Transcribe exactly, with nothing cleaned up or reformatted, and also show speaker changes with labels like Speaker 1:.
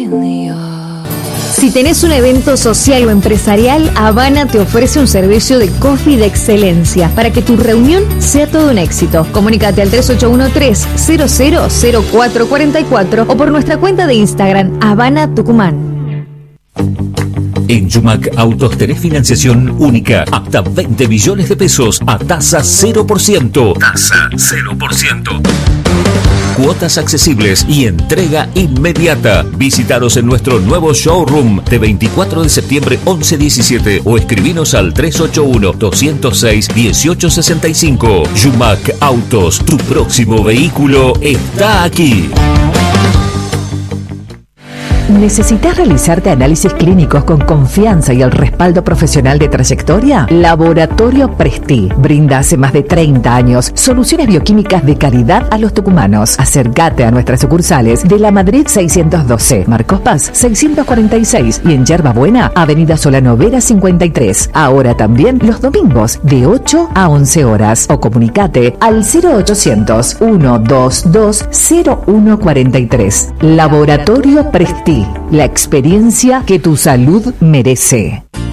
Speaker 1: really are.
Speaker 2: Si tenés un evento social o empresarial, Habana te ofrece un servicio de coffee de excelencia para que tu reunión sea todo un éxito. Comunícate al tres ocho uno tres, cero cero cero cuatro cuatro cuatro o por nuestra cuenta de Instagram, Habana Tucumán.
Speaker 3: En Yumac Autos tenés financiación única hasta veinte millones de pesos a tasa cero por ciento. Tasa cero por ciento. Cuotas accesibles y entrega inmediata. Visítanos en nuestro nuevo showroom de veinticuatro de septiembre once diecisiete o escribinos al tres ocho uno, dos cero seis, uno ocho seis cinco. Yumac Autos, tu próximo vehículo está aquí.
Speaker 4: ¿Necesitas realizarte análisis clínicos con confianza y el respaldo profesional de trayectoria? Laboratorio Presti brinda hace más de treinta años soluciones bioquímicas de calidad a los tucumanos. Acércate a nuestras sucursales de La Madrid seiscientos doce, Marcos Paz seiscientos cuarenta y seis y en Yerba Buena, Avenida Solano Vera cincuenta y tres. Ahora también los domingos de ocho a once horas o comunicate al cero ochocientos, ciento veintidós, cero uno cuarenta y tres. Laboratorio Presti. La experiencia que tu salud merece.